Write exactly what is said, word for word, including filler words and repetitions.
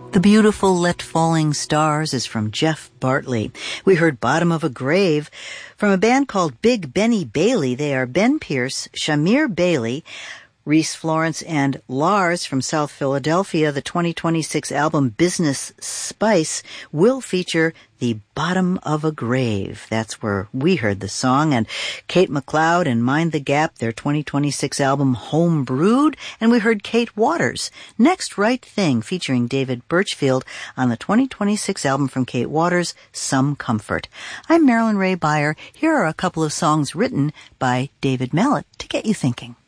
The beautiful Let Falling Stars is from Jeff Bartley. We heard Bottom of a Grave from a band called Big Benny Bailey. They are Ben Pierce, Shamir Bailey, Reese Florence, and Lars from South Philadelphia. The twenty twenty-six album Business Spice will feature The Bottom of a Grave. That's where we heard the song. And Kate McLeod and Mind the Gap, their twenty twenty-six album Home Brewed. And we heard Kate Waters, Next Right Thing, featuring David Birchfield on the twenty twenty-six album from Kate Waters, Some Comfort. I'm Marilyn Ray Beyer. Here are a couple of songs written by David Mallet to get you thinking.